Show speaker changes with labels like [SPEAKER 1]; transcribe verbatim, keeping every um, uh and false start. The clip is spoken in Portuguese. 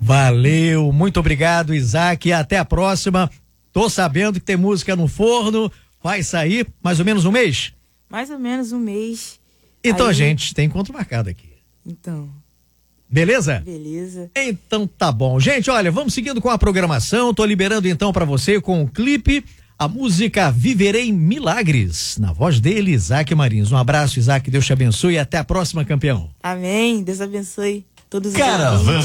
[SPEAKER 1] Valeu, muito obrigado, Isaac, até a próxima. Tô sabendo que tem música no forno, vai sair mais ou menos um mês?
[SPEAKER 2] Mais ou menos um mês.
[SPEAKER 1] Então
[SPEAKER 2] Aí...
[SPEAKER 1] a gente tem encontro marcado aqui.
[SPEAKER 2] Então.
[SPEAKER 1] Beleza?
[SPEAKER 2] Beleza.
[SPEAKER 1] Então tá bom. Gente, olha, vamos seguindo com a programação. Tô liberando então pra você com o clipe a música Viverei Milagres, na voz dele, Isaac Marins. Um abraço, Isaac, Deus te abençoe e até a próxima, campeão.
[SPEAKER 2] Amém, Deus abençoe todos os
[SPEAKER 3] Caravana